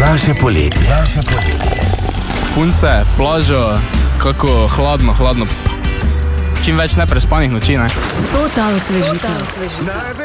Jaše poletje. Punce, plažo, kako hladno. Čim več neprespanih noči, ne? Total osvežitev.